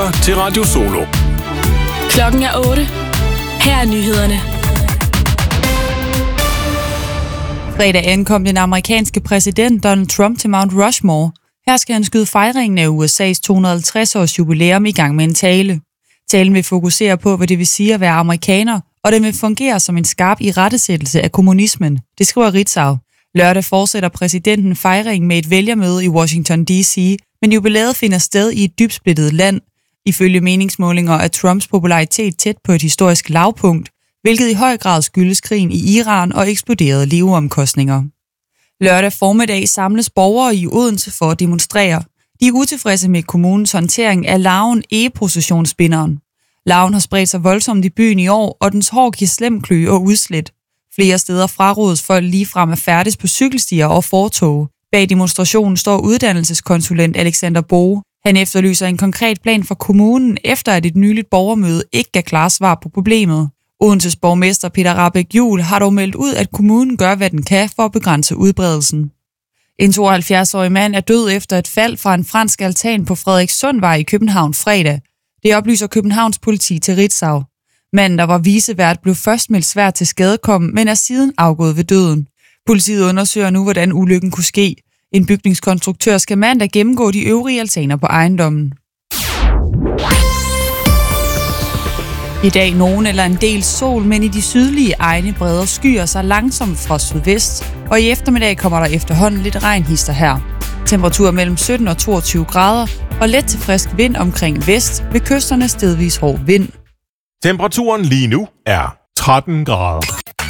lytter til Radio Solo. Klokken er 8. Her er nyhederne. Fredag ankom den amerikanske præsident Donald Trump til Mount Rushmore. Her skal han skyde fejringen af USA's 250-års jubilæum i gang med en tale. Talen vil fokusere på, hvad det vil sige at være amerikaner, og den vil fungere som en skarp irettesættelse af kommunismen, det skriver Ritzau. Lørdag fortsætter præsidenten fejringen med et vælgermøde i Washington D.C., men jubilæet finder sted i et dybt splittet land. Ifølge meningsmålinger er Trumps popularitet tæt på et historisk lavpunkt, hvilket i høj grad skyldes krigen i Iran og eksploderede leveomkostninger. Lørdag formiddag samles borgere i Odense for at demonstrere. De er utilfredse med kommunens håndtering af larven egeprocessionsspinderen. Larven har spredt sig voldsomt i byen i år, og dens hår giver slemkløe og udslæt. Flere steder frarådes folk ligefrem at færdes på cykelstier og fortove. Bag demonstrationen står uddannelseskonsulent Alexander Boe. Han efterlyser en konkret plan for kommunen, efter at et nyligt borgermøde ikke gav klare svar på problemet. Odenses borgmester Peter Rahbæk Juhl har dog meldt ud, at kommunen gør, hvad den kan for at begrænse udbredelsen. En 72-årig mand er død efter et fald fra en fransk altan på Frederikssundvej i København fredag. Det oplyser Københavns politi til Ritzau. Manden, der var vicevært, blev først meldt svært til skadekommen, men er siden afgået ved døden. Politiet undersøger nu, hvordan ulykken kunne ske. En bygningskonstruktør skal mandag gennemgå de øvrige altaner på ejendommen. I dag nogen eller en del sol, men i de sydlige egne breder skyer sig langsomt fra sydvest, og i eftermiddag kommer der efterhånden lidt regnhister her. Temperatur mellem 17 og 22 grader, og let til frisk vind omkring vest, ved kysterne stedvis hård vind. Temperaturen lige nu er 13 grader.